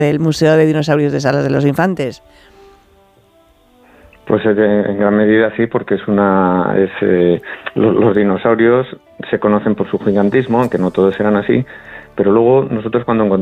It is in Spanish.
del Museo de Dinosaurios de Salas de los Infantes. Pues en gran medida sí, porque los dinosaurios se conocen por su gigantismo, aunque no todos eran así, pero luego nosotros cuando